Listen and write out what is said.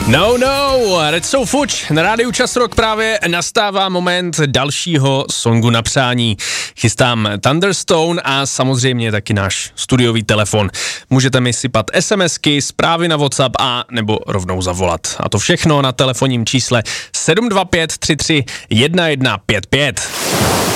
Red So Fuč, na rádiu Čas Rock právě nastává moment dalšího songu na přání. Chystám Thunderstone a samozřejmě taky náš studiový telefon. Můžete mi sypat SMSky, zprávy na WhatsApp a nebo rovnou zavolat. A to všechno na telefonním čísle 725 33 1155.